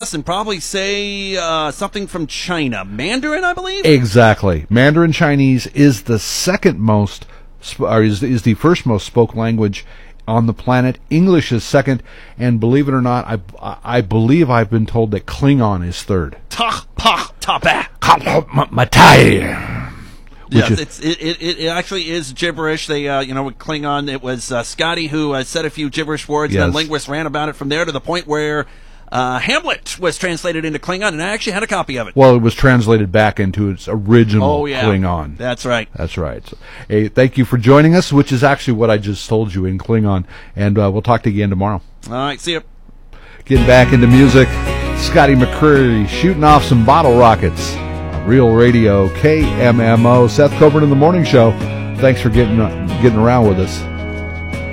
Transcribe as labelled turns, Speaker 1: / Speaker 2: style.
Speaker 1: us and probably say something from China. Mandarin, I believe?
Speaker 2: Exactly. Mandarin Chinese is the second most, or is the first most spoke language on the planet. English is second, and believe it or not, I believe I've been told that Klingon is third.
Speaker 1: Ta pa ta ba. Yes, it actually is gibberish. They, with Klingon, it was Scotty who said a few gibberish words,
Speaker 2: Yes.
Speaker 1: and then linguists ran about it from there to the point where Hamlet was translated into Klingon, and I actually had a copy of it.
Speaker 2: Well, it was translated back into its original Klingon.
Speaker 1: That's right.
Speaker 2: That's right. So, hey, thank you for joining us, which is actually what I just told you in Klingon, and we'll talk to you again tomorrow.
Speaker 1: All right, see you.
Speaker 2: Getting back into music, Scotty McCreery shooting off some bottle rockets. Real Radio, KMMO, Seth Coburn in the Morning Show. Thanks for getting around with us.